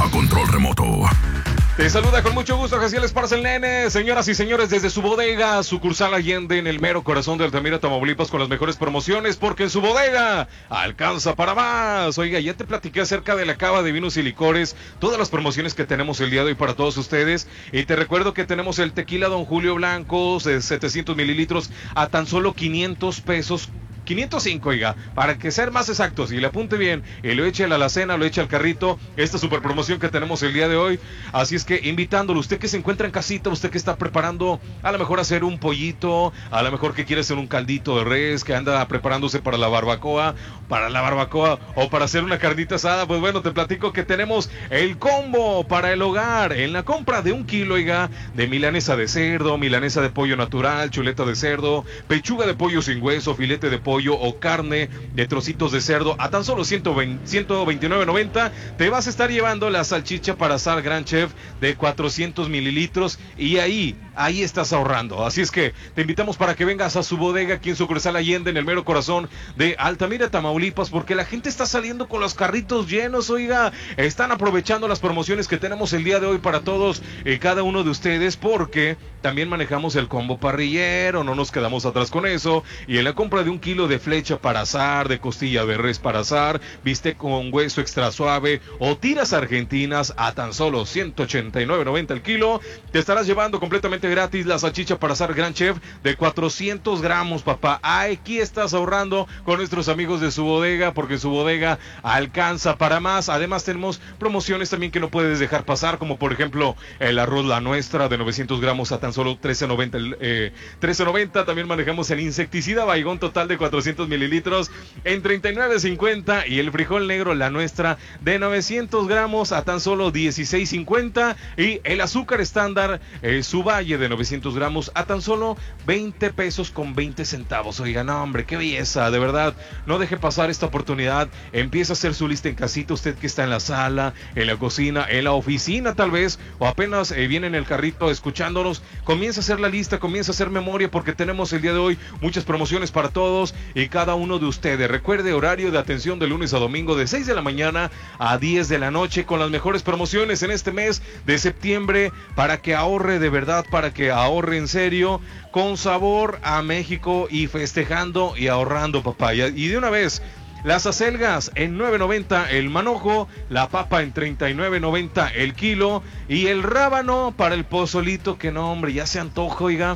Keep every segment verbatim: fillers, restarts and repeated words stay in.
a control remoto. Te saluda con mucho gusto Jaciel Esparza el Nene. Señoras y señores, desde su bodega, sucursal Allende, en el mero corazón de Altamira, Tamaulipas, con las mejores promociones, porque en su bodega alcanza para más. Oiga, ya te platiqué acerca de la cava de vinos y licores, todas las promociones que tenemos el día de hoy para todos ustedes. Y te recuerdo que tenemos el tequila Don Julio Blanco de setecientos mililitros a tan solo quinientos pesos. quinientos cinco, oiga, para que ser más exactos, y le apunte bien, y lo eche a la alacena, lo eche al carrito, esta super promoción que tenemos el día de hoy. Así es que invitándolo, usted que se encuentra en casita, usted que está preparando a lo mejor hacer un pollito, a lo mejor que quiere hacer un caldito de res, que anda preparándose para la barbacoa, para la barbacoa o para hacer una carnita asada, pues bueno, te platico que tenemos el combo para el hogar, en la compra de un kilo, oiga, de milanesa de cerdo, milanesa de pollo natural, chuleta de cerdo, pechuga de pollo sin hueso, filete de pollo o carne de trocitos de cerdo a tan solo ciento veintinueve noventa. Te vas a estar llevando la salchicha para asar Gran Chef de cuatrocientos mililitros y ahí, ahí estás ahorrando. Así es que te invitamos para que vengas a su bodega aquí en sucursal Allende, en el mero corazón de Altamira, Tamaulipas, porque la gente está saliendo con los carritos llenos, oiga, están aprovechando las promociones que tenemos el día de hoy para todos y eh, cada uno de ustedes, porque también manejamos el combo parrillero, no nos quedamos atrás con eso, y en la compra de un kilo de flecha para asar, de costilla de res para asar, bistec con hueso extra suave o tiras argentinas a tan solo ciento ochenta y nueve noventa el kilo, te estarás llevando completamente gratis la salchicha para asar Gran Chef de cuatrocientos gramos, papá. Aquí estás ahorrando con nuestros amigos de su bodega, porque su bodega alcanza para más. Además tenemos promociones también que no puedes dejar pasar, como por ejemplo el arroz La Nuestra de novecientos gramos a tan solo trece noventa, eh, trece noventa. También manejamos el insecticida Baigón total de cuatrocientos mililitros en treinta y nueve cincuenta, y el frijol negro La Nuestra de novecientos gramos a tan solo dieciséis cincuenta, y el azúcar estándar eh, su valle de novecientos gramos a tan solo veinte pesos con veinte centavos. Oiga, no hombre, qué belleza, de verdad, no deje pasar esta oportunidad. Empieza a hacer su lista en casita, usted que está en la sala, en la cocina, en la oficina tal vez, o apenas eh, viene en el carrito escuchándonos, comienza a hacer la lista, comienza a hacer memoria, porque tenemos el día de hoy muchas promociones para todos y cada uno de ustedes. Recuerde, horario de atención de lunes a domingo de seis de la mañana a diez de la noche, con las mejores promociones en este mes de septiembre, para que ahorre de verdad, para que ahorre en serio, con sabor a México y festejando y ahorrando, papá. Y de una vez, las acelgas en nueve noventa el manojo, la papa en treinta y nueve noventa el kilo, y el rábano para el pozolito, que no hombre, ya se antoja, oiga.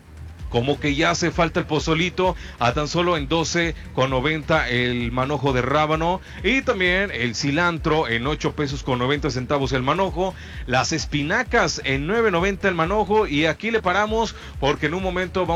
Como que ya hace falta el pozolito, a tan solo en doce con noventa el manojo de rábano, y también el cilantro en ocho pesos con noventa centavos el manojo, las espinacas en nueve noventa el manojo, y aquí le paramos porque en un momento vamos